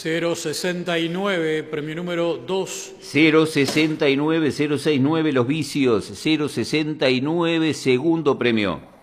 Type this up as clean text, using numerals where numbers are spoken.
069, premio número 2. 069, 069, Los Vicios. 069, segundo premio.